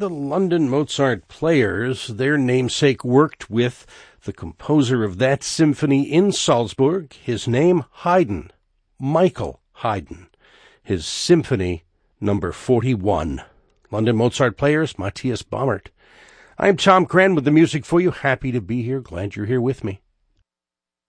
The London Mozart Players, their namesake, worked with the composer of that symphony in Salzburg. His name, Haydn, Michael Haydn. His Symphony number 41. London Mozart Players, Matthias Baumert. I'm Tom Cran with the music for you. Happy to be here. Glad you're here with me.